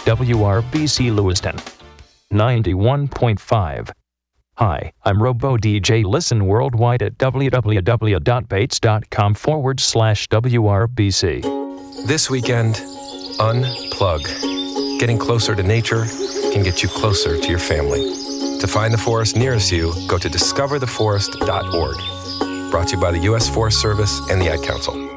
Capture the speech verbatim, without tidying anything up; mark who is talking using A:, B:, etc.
A: W R B C Lewiston, ninety-one point five. Hi, I'm Robo D J. Listen worldwide at www.bates.com forward slash WRBC.
B: This weekend, unplug. Getting closer to nature can get you closer to your family. To find the forest nearest you, go to discover the forest dot org. Brought to you by the U S Forest Service and the Ad Council.